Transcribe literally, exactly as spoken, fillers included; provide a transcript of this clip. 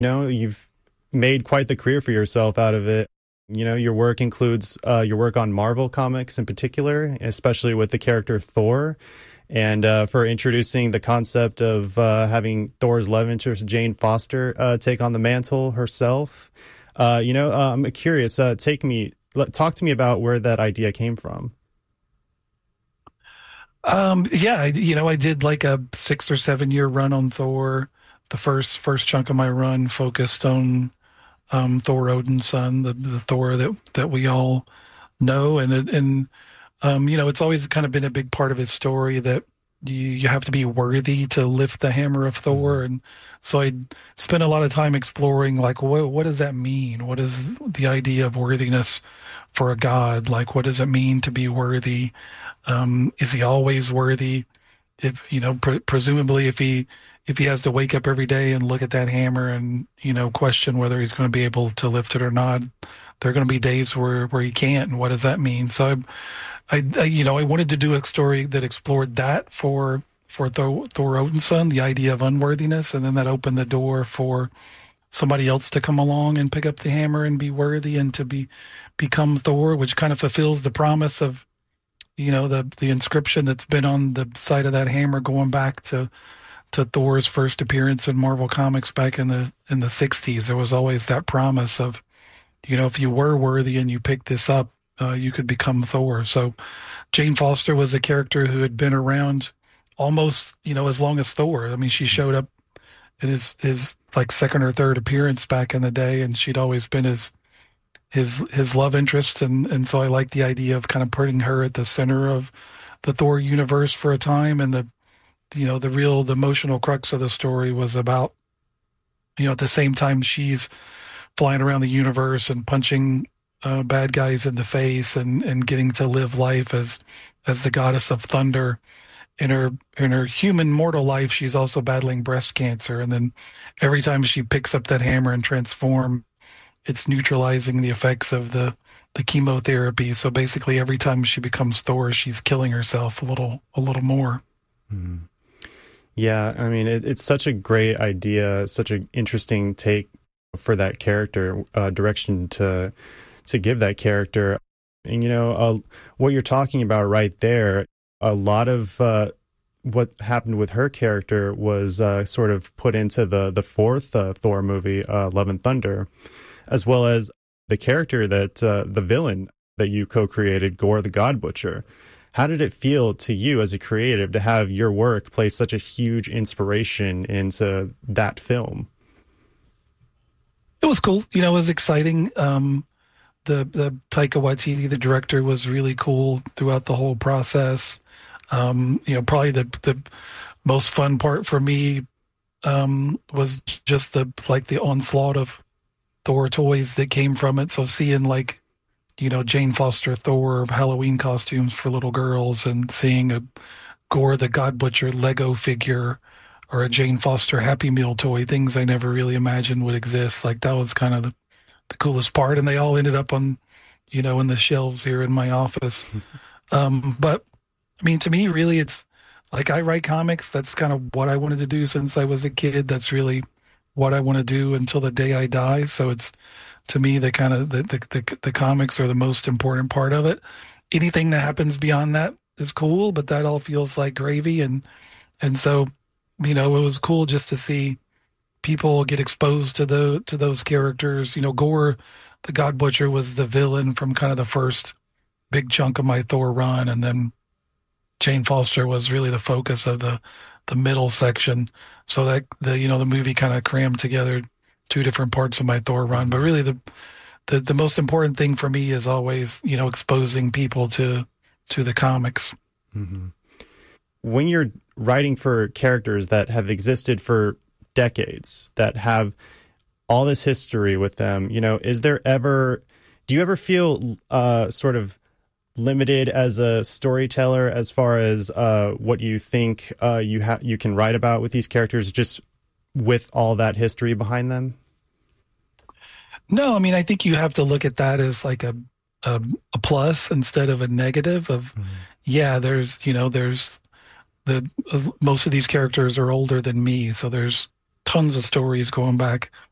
You know, you've made quite the career for yourself out of it. You know, your work includes uh, your work on Marvel Comics in particular, especially with the character Thor, and uh, for introducing the concept of uh, having Thor's love interest, Jane Foster, uh, take on the mantle herself. Uh, you know, uh, I'm curious. Uh, take me, talk to me about where that idea came from. Um, yeah, I, you know, I did like a six or seven year run on Thor. The first first chunk of my run focused on um, Thor Odin's son, the the Thor that that we all know, and it, and um, you know, it's always kind of been a big part of his story that you you have to be worthy to lift the hammer of Mhm. Thor, and so I spent a lot of time exploring like what what does that mean? What is the idea of worthiness for a god? Like, what does it mean to be worthy? Um, is he always worthy? If you know, pre presumably, if he if he has to wake up every day and look at that hammer and you know question whether he's going to be able to lift it or not, there are going to be days where where he can't, and what does that mean? So I, I, I you know, I wanted to do a story that explored that for for Thor, Thor Odinson, the idea of unworthiness, and then that opened the door for somebody else to come along and pick up the hammer and be worthy and to be become Thor, which kind of fulfills the promise of you know the the inscription that's been on the side of that hammer going back to to Thor's first appearance in Marvel Comics back in the in the sixties. There was always that promise of you know if you were worthy and you picked this up, uh, you could become Thor. So Jane Foster was a character who had been around almost you know as long as Thor. I mean, she showed up in his his like second or third appearance back in the day, and she'd always been his his his love interest, and and so I like the idea of kind of putting her at the center of the Thor universe for a time, and the you know the real the emotional crux of the story was about you know at the same time she's flying around the universe and punching uh, bad guys in the face and and getting to live life as as the goddess of thunder. In her in her human mortal life, she's also battling breast cancer, and then every time she picks up that hammer and transform, it's neutralizing the effects of the the chemotherapy. So basically, every time she becomes Thor, she's killing herself a little a little more. Mhm. Yeah, I mean, it, it's such a great idea, such an interesting take for that character, uh, direction to to give that character. And you know, uh, what you're talking about right there, a lot of uh, what happened with her character was uh, sort of put into the the fourth uh, Thor movie, uh, Love and Thunder, as well as the character that uh, the villain that you co-created, Gore the God Butcher. How did it feel to you as a creative to have your work play such a huge inspiration into that film? It was cool, you know, it was exciting. Um, the the Taika Waititi, the director, was really cool throughout the whole process. Um, you know, probably the the most fun part for me um, was just the like the onslaught of Thor toys that came from it. So seeing like you know, Jane Foster Thor Halloween costumes for little girls and seeing a Gore the God Butcher Lego figure or a Jane Foster Happy Meal toy, things I never really imagined would exist. Like that was kind of the, the coolest part. And they all ended up on, you know, in the shelves here in my office. Um, but I mean, to me, really, it's like I write comics. That's kind of what I wanted to do since I was a kid. That's really what I want to do until the day I die. So it's to me the kind of the, the the the comics are the most important part of it. Anything that happens beyond that is cool, but that all feels like gravy. And and so, you know, it was cool just to see people get exposed to the to those characters. You know, Gore, the God Butcher, was the villain from kind of the first big chunk of my Thor run, and then Jane Foster was really the focus of the the middle section. So that the you know the movie kind of crammed together two different parts of my Thor run. But Mhm. really the the the most important thing for me is always you know exposing people to to the comics. Mhm. When you're writing for characters that have existed for decades, that have all this history with them, you know, is there ever, do you ever feel uh, sort of limited as a storyteller as far as uh, what you think uh, you ha- you can write about with these characters, just with all that history behind them? No, I mean I think you have to look at that as like a a, a plus instead of a negative of Mhm. yeah, there's you know there's the uh, most of these characters are older than me, so there's tons of stories going back